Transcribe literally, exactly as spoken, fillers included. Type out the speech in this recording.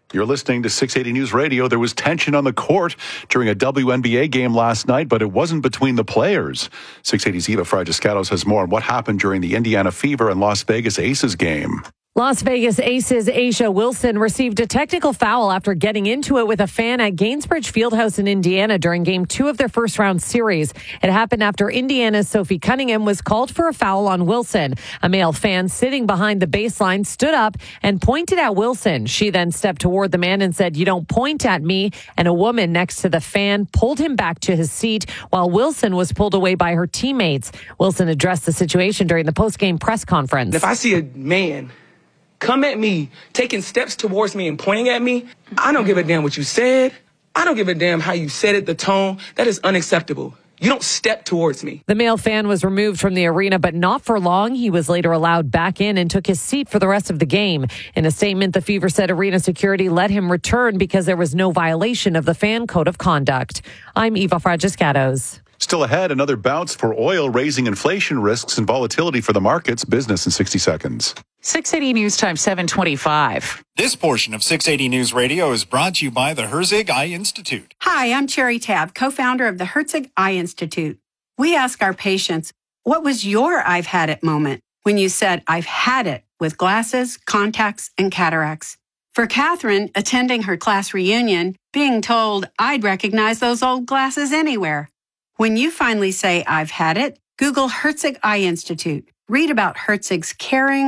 You're listening to six eighty News Radio. There was tension on the court during a W N B A game last night, but it wasn't between the players. six eighty's Eva Fragiscatos has more on what happened during the Indiana Fever and Las Vegas Aces game. Las Vegas Aces A'ja Wilson received a technical foul after getting into it with a fan at Gainsbridge Fieldhouse in Indiana during game two of their first round series. It happened after Indiana's Sophie Cunningham was called for a foul on Wilson. A male fan sitting behind the baseline stood up and pointed at Wilson. She then stepped toward the man and said, "You don't point at me." And a woman next to the fan pulled him back to his seat while Wilson was pulled away by her teammates. Wilson addressed the situation during the post-game press conference. If I see a man come at me, taking steps towards me and pointing at me, I don't give a damn what you said. I don't give a damn how you said it, the tone. That is unacceptable. You don't step towards me. The male fan was removed from the arena, but not for long. He was later allowed back in and took his seat for the rest of the game. In a statement, the Fever said arena security let him return because there was no violation of the fan code of conduct. I'm Eva Fragiscatos. Still ahead, another bounce for oil, raising inflation risks and volatility for the markets. Business in sixty seconds. six eighty News Time seven twenty-five. This portion of six eighty News Radio is brought to you by the Herzig Eye Institute. Hi, I'm Cherry Tabb, co-founder of the Herzig Eye Institute. We ask our patients, what was your I've had it moment when you said, I've had it with glasses, contacts, and cataracts? For Catherine, attending her class reunion, being told, I'd recognize those old glasses anywhere. When you finally say, I've had it, Google Herzig Eye Institute. Read about Herzig's caring,